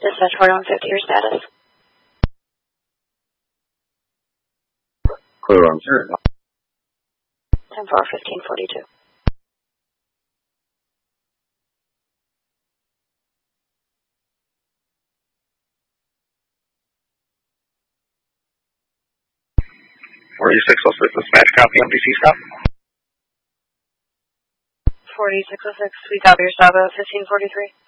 Dispatch 4150, your status. Clear on 0. 10-4, 1542. Dispatch, copy MDC stop. 4606, we copy your stop at 1543.